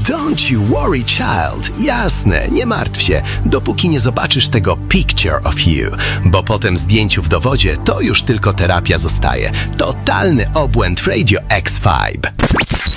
Don't you worry, child. Jasne, nie martw się, dopóki nie zobaczysz tego picture of you, bo po tym zdjęciu w dowodzie to już tylko terapia zostaje. Totalny obłęd w Radio X5.